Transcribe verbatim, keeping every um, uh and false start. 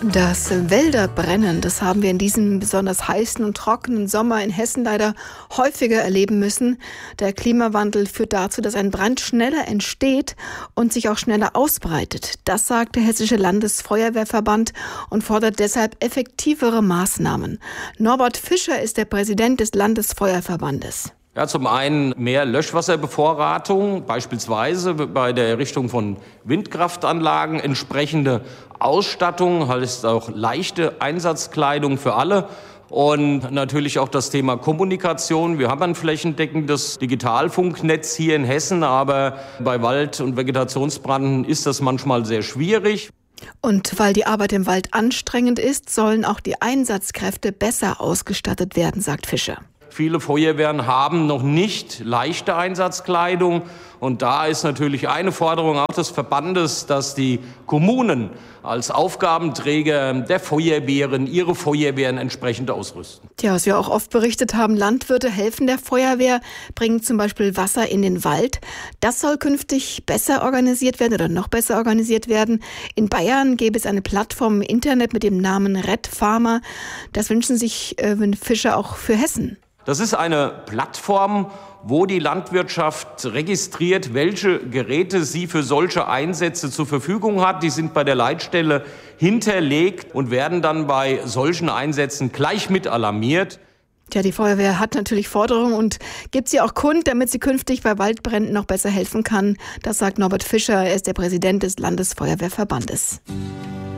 Das Wälderbrennen, das haben wir in diesem besonders heißen und trockenen Sommer in Hessen leider häufiger erleben müssen. Der Klimawandel führt dazu, dass ein Brand schneller entsteht und sich auch schneller ausbreitet. Das sagt der Hessische Landesfeuerwehrverband und fordert deshalb effektivere Maßnahmen. Norbert Fischer ist der Präsident des Landesfeuerverbandes. Ja, zum einen mehr Löschwasserbevorratung, beispielsweise bei der Errichtung von Windkraftanlagen, entsprechende Ausstattung, heißt auch leichte Einsatzkleidung für alle. Und natürlich auch das Thema Kommunikation. Wir haben ein flächendeckendes Digitalfunknetz hier in Hessen, aber bei Wald- und Vegetationsbranden ist das manchmal sehr schwierig. Und weil die Arbeit im Wald anstrengend ist, sollen auch die Einsatzkräfte besser ausgestattet werden, sagt Fischer. Viele Feuerwehren haben noch nicht leichte Einsatzkleidung. Und da ist natürlich eine Forderung auch des Verbandes, dass die Kommunen als Aufgabenträger der Feuerwehren ihre Feuerwehren entsprechend ausrüsten. Tja, was wir auch oft berichtet haben, Landwirte helfen der Feuerwehr, bringen zum Beispiel Wasser in den Wald. Das soll künftig besser organisiert werden oder noch besser organisiert werden. In Bayern gäbe es eine Plattform im Internet mit dem Namen Red Farmer. Das wünschen sich äh, Fischer auch für Hessen. Das ist eine Plattform, wo die Landwirtschaft registriert, welche Geräte sie für solche Einsätze zur Verfügung hat. Die sind bei der Leitstelle hinterlegt und werden dann bei solchen Einsätzen gleich mit alarmiert. Tja, die Feuerwehr hat natürlich Forderungen und gibt sie auch kund, damit sie künftig bei Waldbränden noch besser helfen kann. Das sagt Norbert Fischer, er ist der Präsident des Landesfeuerwehrverbandes.